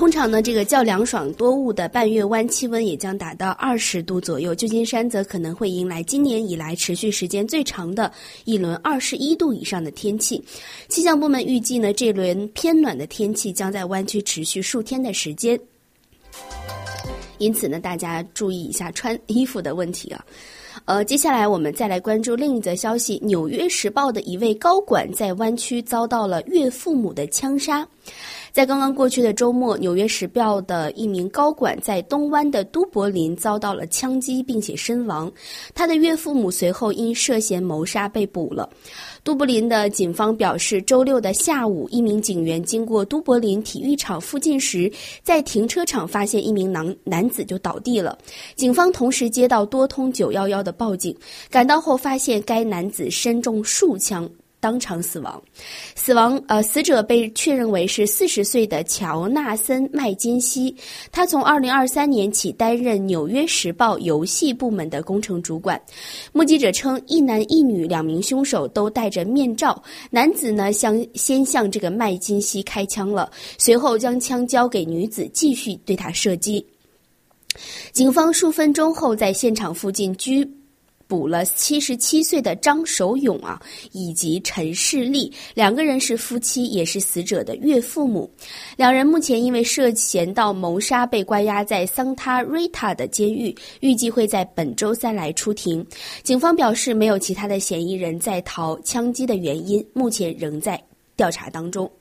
通常呢，这个较凉爽多雾的半月湾气温也将达到20度左右，旧金山则可能会迎来今年以来持续时间最长的一轮21度以上的天气。气象部门预计呢，这轮偏暖的天气将在湾区持续数天的时间。因此呢，大家注意一下穿衣服的问题啊。接下来我们再来关注另一则消息，纽约时报的一位高管在湾区遭到了岳父母的枪杀。在刚刚过去的周末，纽约时报的一名高管在东湾的都柏林遭到了枪击并且身亡，他的岳父母随后因涉嫌谋杀被捕了。都柏林的警方表示，周六的下午，一名警员经过都柏林体育场附近时，在停车场发现一名男子就倒地了。警方同时接到多通911的报警，赶到后发现该男子身中数枪，当场死亡。死者被确认为是40岁的乔纳森·麦金西，他从2023年起担任《纽约时报》游戏部门的工程主管。目击者称，一男一女2名凶手都戴着面罩，男子呢先向这个麦金西开枪了，随后将枪交给女子，继续对他射击。警方数分钟后在现场附近拘捕了77岁的张守勇以及陈世利，2个人是夫妻，也是死者的岳父母。2人目前因为涉嫌到谋杀被关押在桑塔瑞塔的监狱，预计会在本周3来出庭。警方表示，没有其他的嫌疑人在逃，枪击的原因目前仍在调查当中。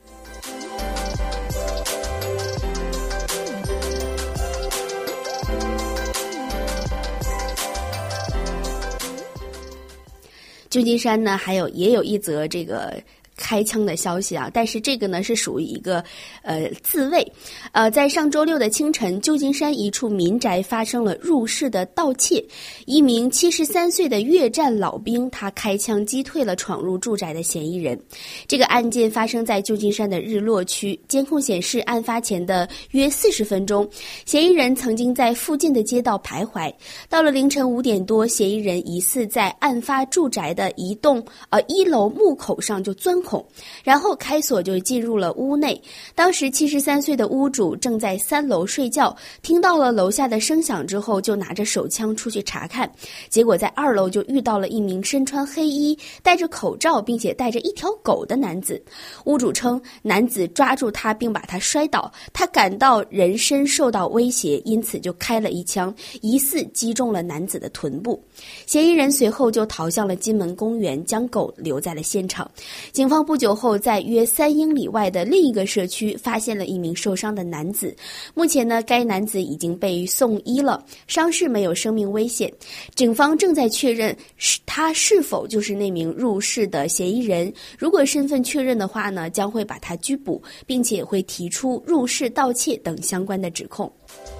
旧金山呢，也有一则这个开枪的消息但是这个呢是属于一个自卫。在上周六的清晨，旧金山一处民宅发生了入室的盗窃，一名73岁的越战老兵，他开枪击退了闯入住宅的嫌疑人。这个案件发生在旧金山的日落区，监控显示案发前的约40分钟，嫌疑人曾经在附近的街道徘徊。到了凌晨5点多，嫌疑人疑似在案发住宅的一栋1楼木口上就钻孔，然后开锁就进入了屋内。当时73岁的屋主正在3楼睡觉，听到了楼下的声响之后，就拿着手枪出去查看，结果在2楼就遇到了一名身穿黑衣、戴着口罩并且带着一条狗的男子。屋主称，男子抓住他并把他摔倒，他感到人身受到威胁，因此就开了一枪，疑似击中了男子的臀部。嫌疑人随后就逃向了金门公园，将狗留在了现场。警方不久后在约3英里外的另一个社区发现了一名受伤的男子，目前呢，该男子已经被送医了，伤势没有生命危险。警方正在确认他是否就是那名入室的嫌疑人，如果身份确认的话呢，将会把他拘捕，并且会提出入室盗窃等相关的指控。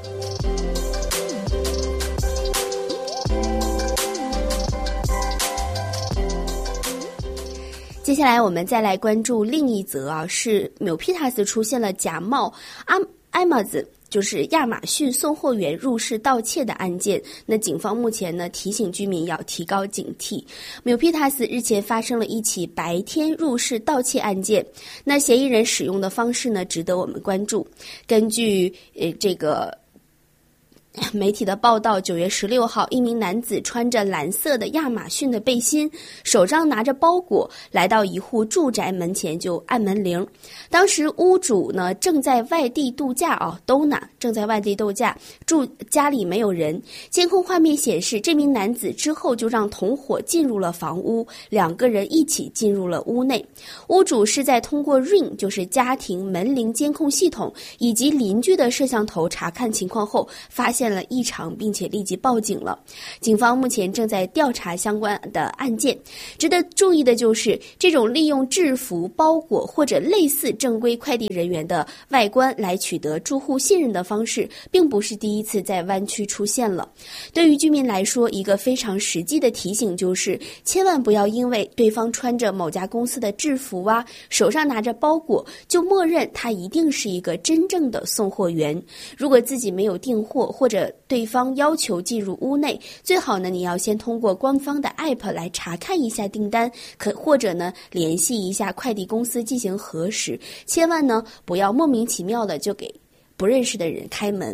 接下来我们再来关注另一则是纽皮塔斯出现了假冒Amazon就是亚马逊送货员入室盗窃的案件。那警方目前呢提醒居民要提高警惕。纽皮塔斯日前发生了一起白天入室盗窃案件，那嫌疑人使用的方式呢值得我们关注。根据这个媒体的报道，9月16号，一名男子穿着蓝色的亚马逊的背心，手上拿着包裹，来到一户住宅门前就按门铃。当时屋主呢正在外地度假Donna 正在外地度假，家里没有人。监控画面显示，这名男子之后就让同伙进入了房屋，2个人一起进入了屋内。屋主是在通过 Ring 就是家庭门铃监控系统以及邻居的摄像头查看情况后，发现了异常，并且立即报警了。警方目前正在调查相关的案件。值得注意的就是，这种利用制服、包裹或者类似正规快递人员的外观来取得住户信任的方式，并不是第一次在湾区出现了。对于居民来说，一个非常实际的提醒就是，千万不要因为对方穿着某家公司的制服手上拿着包裹，就默认他一定是一个真正的送货员。如果自己没有订货，或者对方要求进入屋内，最好呢你要先通过官方的 app 来查看一下订单，或者呢联系一下快递公司进行核实。千万呢不要莫名其妙的就给不认识的人开门。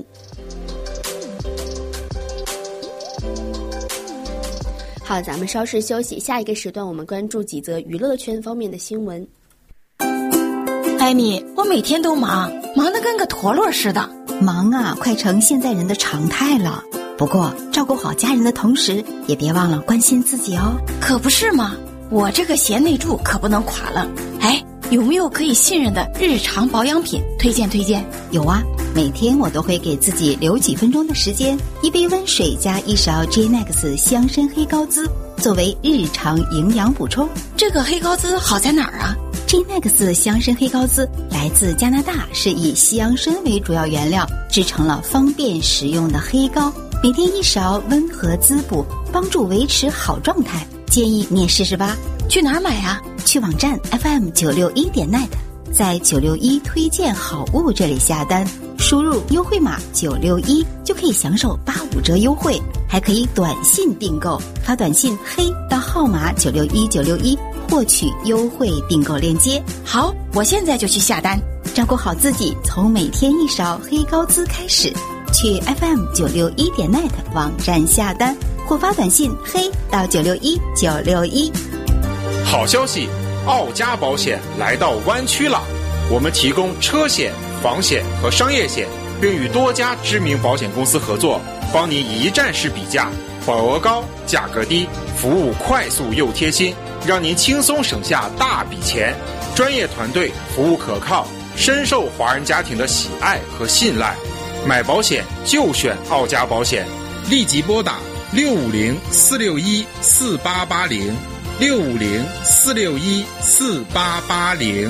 好，咱们稍事休息，下一个时段我们关注几则娱乐圈方面的新闻。 艾米，我每天都忙得跟个陀螺似的。 忙啊，快成现在人的常态了。不过照顾好家人的同时，也别忘了关心自己哦。 可不是嘛，我这个贤内助可不能垮了。哎，有没有可以信任的日常保养品推荐？ 有啊，每天我都会给自己留几分钟的时间，一杯温水加一勺 J-Nex 香参黑膏滋作为日常营养补充。 这个黑膏滋好在哪儿啊 ？J-Nex 香参黑膏滋来自加拿大，是以香参为主要原料制成了方便食用的黑膏，每天一勺，温和滋补，帮助维持好状态。建议你也试试吧。 去哪儿买啊？ 去网站 FM961.net， 在961推荐好物这里下单，输入优惠码961就可以享受85折优惠，还可以短信订购，发短信黑到号码961961获取优惠订购链接。 好，我现在就去下单。 照顾好自己，从每天一勺黑膏滋开始。去 FM961.net 网站下单或发短信黑到961961。 好消息，奥家保险来到湾区了。我们提供车险、房险和商业险，并与多家知名保险公司合作，帮您一站式比价，保额高，价格低，服务快速又贴心，让您轻松省下大笔钱。专业团队，服务可靠，深受华人家庭的喜爱和信赖。买保险就选奥家保险，立即拨打650-461-4880 650-461-4880。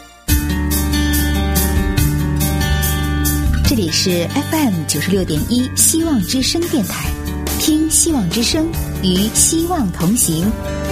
这里是 FM96.1 希望之声电台，听希望之声，与希望同行。